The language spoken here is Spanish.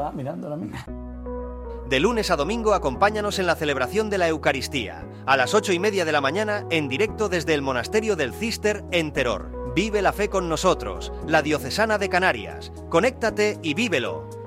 está mirando ahora mismo. De lunes a domingo acompáñanos en la celebración de la Eucaristía, a las 8:30 de la mañana, en directo desde el Monasterio del Císter en Teror. Vive la fe con nosotros, la Diocesana de Canarias. Conéctate y vívelo.